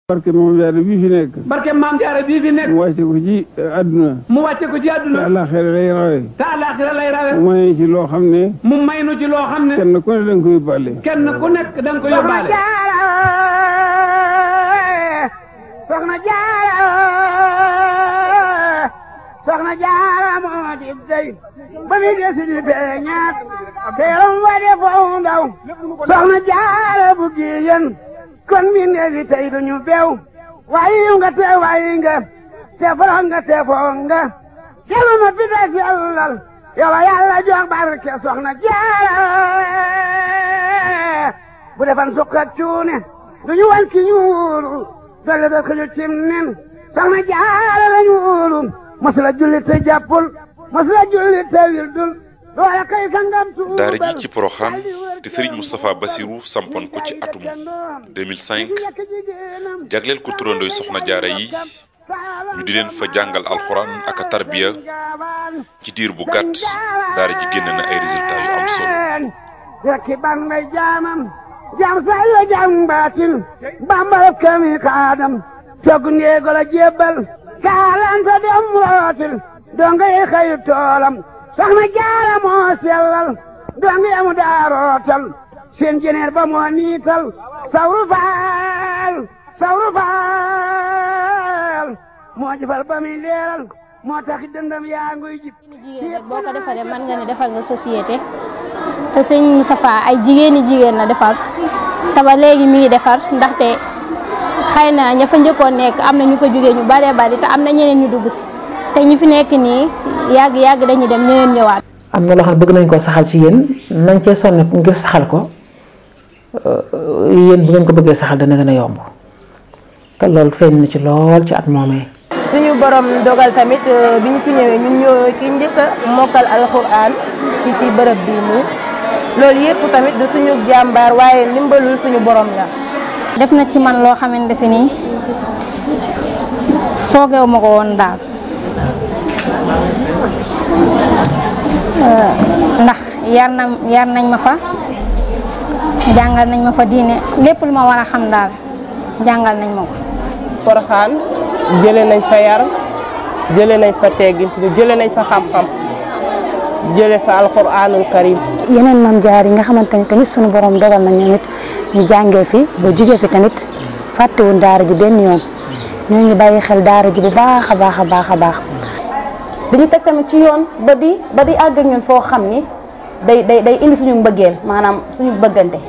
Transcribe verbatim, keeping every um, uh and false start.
barke Maam Jaara bii fi nekk. barke Maam Jaara bii fi nekk. mu wàcce ko ci àdduna. mu wàcce ko ci àdduna. te àllaaxira lay rawe. te àllaaxira lay rawe. mu may ci loo xam ne. mu may nu ci loo xam ne. kenn ku ne da nga ko yóbbaale. kenn ku nekk da nga ko yóbbaale. Soxna Jaara Soxna Jaara moo di dey ba mi desi di feeñaat teeram wa de foofu ndaw Soxna Jaara bu giyen kon mi neefi tey duñu beew waayi nga te waayi nga te foro nga te foo nga kelu ma fi des yàllal yow yàlla jox barke Soxna Jaara bu defan sukkat cuune duñu wan ki ñuulu dolle da xëju cim nen Soxna Jaara la ñuulu masula julli te jàppul masula julli te wildul loola kay sangam tuubal daara ji ci Porokhane te Serigne Moustapha Bassirou sampoon ko ci atum deux mille cinq jagleel ko turandooy Soxna Jaara yi ñu di leen fa jàngal alxuraan ak a tarbiya ci diir bu gàtt daara ji génn na ay résultats yu am solo. rekki ban may jaamam jaam say yo jaam baatin bambal kami kaadam togg ndeego la jébbal kaalanta dem rootil donga yi xayu toolam Soxna Jaara moo sellal donga yamu daa rootal seen jeneer ba moo niital sawru faal sawru faal moo jëfal ba muy leeral moo taxi dëndam yaa nguy jib jigéen rek boo ko defaree mën nga ne defal nga société te sëñ Moustapha ay jigéeni jigéen la defar te ba léegi mi ngi defar ndaxte xëy na ña fa njëkkoon nekk am na ñu fa jógee ñu baree bari te am na ñeneen ñu dugg si te ñi fi nekk nii yàgg yàgg dañuy dem ñeneen ñëwaat. am na loo xam ne bëgg nañ koo saxal ci yéen nañ cee sonn ngir saxal ko yéen bu ngeen ko bëggee saxal dana gën a yomb te loolu feeñ na ci lool ci at moomee. suñu borom dogal tamit bi ñu fi ñëwee ñun ñoo ki njëkk a mokkal alxuraan ci ci bërëb bii nii loolu yëpp tamit du suñu jàmbaar waaye ndimbalul suñu borom la. def na ci man loo xamante si nii foogeewu ma ko woon daal ndax yar na yar nañ ma fa jàngal nañ ma fa diine lépp lu ma war a xam daal jàngal nañ ma ko. Porokhane jëlee nañ fa yar jëlee nañ fa teggin jëlee nañ fa xam-xam jëlee fa alxuraanul karim. yeneen maam jaar yi nga xamante ni tamit sunu borom dogal na ñoom it ñu jàngee fi ba jugee fi tamit fàttewuñ daara ji benn yoon ñoo ngi bàyyi xel daara ji bu baax a baax a baax a baax. dañu teg tamit ci yoon ba di ba di àgg ak ñun foo xam ni day day day indi suñu mbëggeel maanaam suñu bëggante.